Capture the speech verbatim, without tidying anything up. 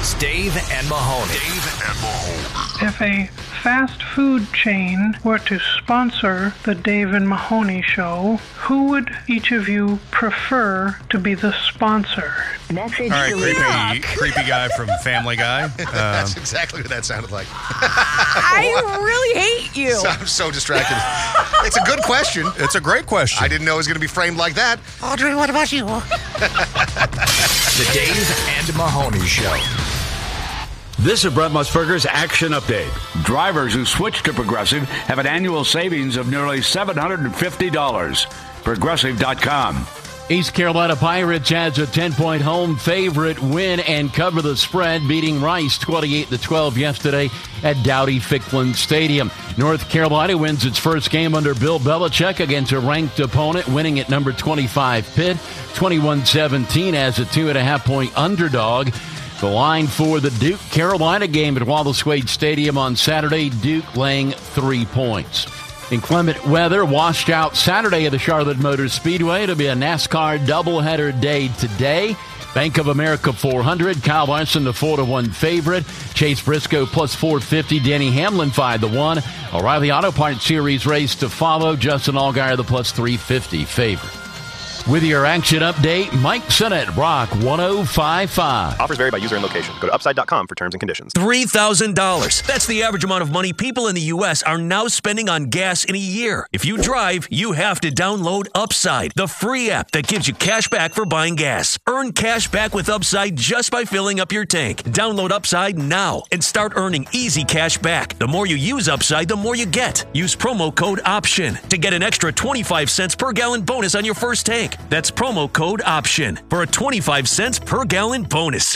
It's Dave and Mahoney. Dave and Mahoney. If a fast food chain were to sponsor the Dave and Mahoney show, who would each of you prefer to be the sponsor? Message All right, deleted. creepy, creepy guy from Family Guy. Um, That's exactly what that sounded like. I really hate you. So, I'm so distracted. It's a good question. it's a great question. I didn't know it was going to be framed like that. Audrey, what about you? The Dave and Mahoney Show. This is Brett Musburger's Action Update. Drivers who switch to Progressive have an annual savings of nearly seven hundred fifty dollars. Progressive dot com. East Carolina Pirates adds a ten-point home favorite win and cover the spread, beating Rice twenty-eight to twelve yesterday at Dowdy-Ficklin Stadium. North Carolina wins its first game under Bill Belichick against a ranked opponent, winning at number twenty-five Pitt, twenty-one seventeen as a two-and-a-half-point underdog. The line for the Duke-Carolina game at Wallace Wade Stadium on Saturday, Duke laying three points. Inclement weather washed out Saturday at the Charlotte Motor Speedway. It'll be a NASCAR doubleheader day today. Bank of America four hundred, Kyle Larson the four to one favorite. Chase Briscoe plus four fifty, Denny Hamlin five to one. O'Reilly Auto Parts Series race to follow, Justin Allgaier the plus three fifty favorite. With your action update, Mike Sennett, Rock one oh five five. Offers vary by user and location. Go to upside dot com for terms and conditions. three thousand dollars. That's the average amount of money people in the U S are now spending on gas in a year. If you drive, you have to download Upside, the free app that gives you cash back for buying gas. Earn cash back with Upside just by filling up your tank. Download Upside now and start earning easy cash back. The more you use Upside, the more you get. Use promo code OPTION to get an extra twenty-five cents per gallon bonus on your first tank. That's promo code OPTION for a twenty-five cents per gallon bonus.